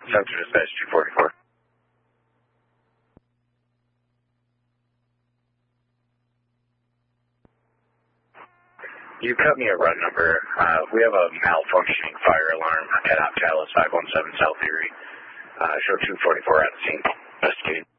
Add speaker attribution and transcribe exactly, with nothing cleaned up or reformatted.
Speaker 1: Center Dispatch two forty-four. You cut me a run number. Uh, we have a malfunctioning fire alarm at Octalis five one seven South Erie. Uh, show two forty-four at the scene. Investigating.